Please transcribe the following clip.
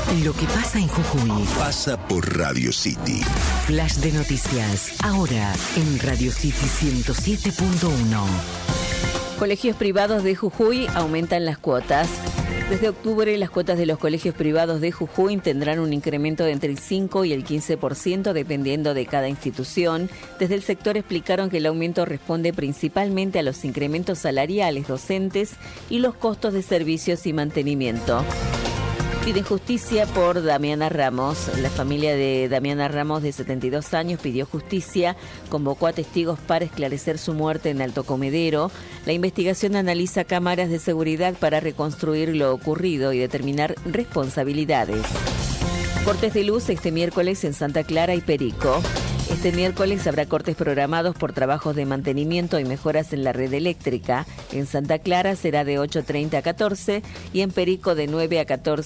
Lo que pasa en Jujuy pasa por Radio City. Flash de noticias, ahora en Radio City 107.1. Colegios privados de Jujuy aumentan las cuotas. Desde octubre, las cuotas de los colegios privados de Jujuy tendrán un incremento de entre el 5 y el 15% dependiendo de cada institución. Desde el sector explicaron que el aumento responde principalmente a los incrementos salariales docentes y los costos de servicios y mantenimiento. Piden justicia por Damiana Ramos. La familia de Damiana Ramos, de 72 años, pidió justicia, convocó a testigos para esclarecer su muerte en Alto Comedero. La investigación analiza cámaras de seguridad para reconstruir lo ocurrido y determinar responsabilidades. Cortes de luz este miércoles en Santa Clara y Perico. Este miércoles habrá cortes programados por trabajos de mantenimiento y mejoras en la red eléctrica. En Santa Clara será de 8:30 a 14 y en Perico de 9 a 14.